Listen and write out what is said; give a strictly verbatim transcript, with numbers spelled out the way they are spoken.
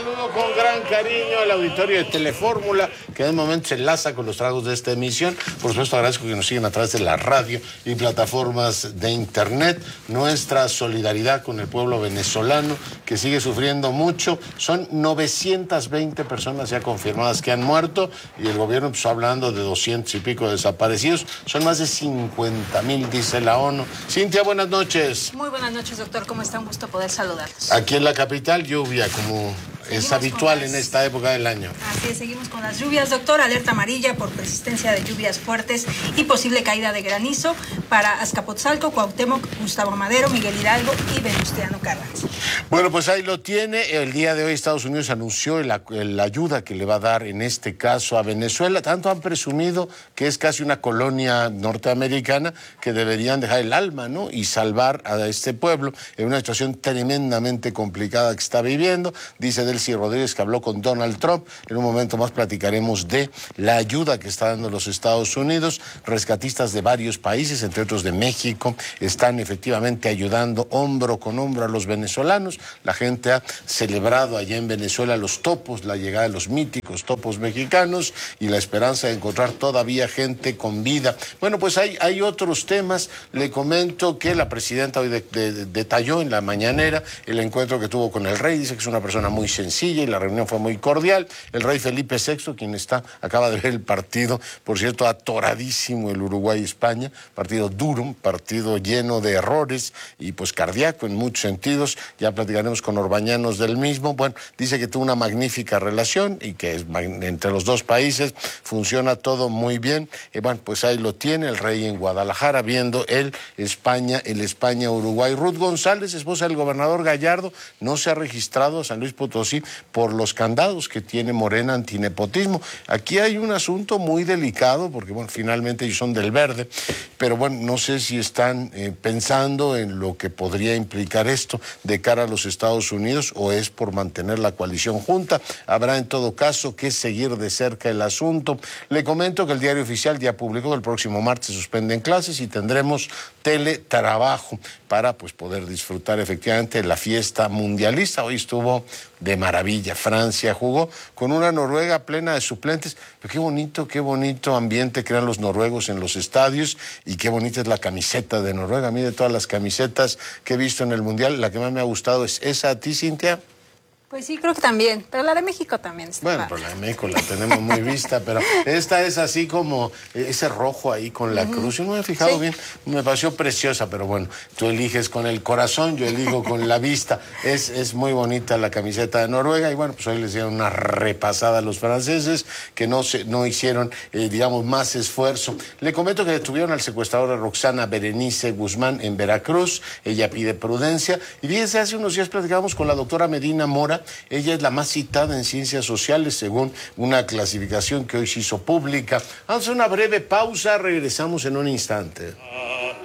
saludo con gran cariño al auditorio de Telefórmula, que de momento se enlaza con los tragos de esta emisión. Por supuesto, agradezco que nos sigan a través de la radio y plataformas de internet. Nuestra solidaridad con el pueblo venezolano, que sigue sufriendo mucho. Son novecientas veinte personas ya confirmadas que han muerto, y el gobierno empezó hablando de doscientos y pico desaparecidos. Son más de cincuenta mil, dice la ONU. Cintia, buenas noches. Muy buenas noches, doctor. ¿Cómo está? Un gusto poder saludarlos. Aquí en la capital, lluvia, como seguimos es habitual las... en esta época del año. Así es, seguimos con las lluvias, doctor. Alerta amarilla por persistencia de lluvias fuertes y posible caída de granizo para Azcapotzalco, Cuauhtémoc, Gustavo Madero, Miguel Hidalgo y Venustiano Carranza. Bueno, pues ahí lo tiene. El ddía de hoy Estados Unidos anunció la, la ayuda que le va a dar en este caso a Venezuela. Tanto han presumido que es casi una colonia norteamericana que deberían dejar el alma, ¿no? Y salvar a este pueblo en una situación tremendamente complicada que está viviendo. Dice Delcy Rodríguez que habló con Donald Trump. En un momento más platicaremos de la ayuda que está dando los Estados Unidos. Rescatistas de varios países, entre otros de México, están efectivamente ayudando hombro con hombro a los venezolanos. La gente ha celebrado allá en Venezuela los topos, la llegada de los míticos topos mexicanos y la esperanza de encontrar todavía gente con vida. Bueno, pues hay, hay otros temas. Le comento que la presidenta hoy de, de, de, detalló en la mañanera el encuentro que tuvo con el rey. Dice que es una persona muy sencilla y la reunión fue muy cordial. El rey Felipe sexto, quien está, acaba de ver el partido, por cierto, atoradísimo, el Uruguay-España, partido duro, un partido lleno de errores y pues cardíaco en muchos sentidos. Ya platicaremos con Orbañanos del mismo. Bueno, dice que tuvo una magnífica relación y que es, entre los dos países funciona todo muy bien. Y bueno, pues ahí lo tiene el rey en Guadalajara viendo el España, el España-Uruguay. Ruth González, esposa del gobernador Gallardo, no se ha registrado a San Luis Potosí por los candados que tiene Morena antinepotismo. Aquí hay un asunto muy delicado porque, bueno, finalmente ellos son del verde, pero bueno, no sé si están eh, pensando en lo que podría implicar esto de cara a los Estados Unidos o es por mantener la coalición junta. Habrá en todo caso que seguir de cerca el asunto. Le comento que el Diario Oficial ya publicó que el próximo martes se suspenden clases y tendremos teletrabajo para pues poder disfrutar efectivamente de la fiesta mundialista. Hoy estuvo de maravilla. Francia jugó con una Noruega plena de suplentes. Pero qué bonito, qué bonito ambiente crean los noruegos en los estadios y qué bonita es la camiseta de Noruega. A mí de todas las camisetas que he visto en el Mundial, la que más me ha gustado es esa. ¿A ti, Cintia? Pues sí, creo que también, pero la de México también está. Bueno, pues la de México la tenemos muy vista, pero esta es así como ese rojo ahí con la uh-huh. cruz. Yo no me he fijado sí. bien, me pareció preciosa, pero bueno, tú eliges con el corazón, yo elijo con la vista. Es, es muy bonita la camiseta de Noruega y bueno, pues hoy les dieron una repasada a los franceses que no, se, no hicieron, eh, digamos, más esfuerzo. Le comento que detuvieron al secuestrador Roxana Berenice Guzmán en Veracruz. Ella pide prudencia y fíjense, hace unos días platicábamos con la doctora Medina Mora. Ella es la más citada en ciencias sociales según una clasificación que hoy se hizo pública. Vamos a una breve pausa, regresamos en un instante.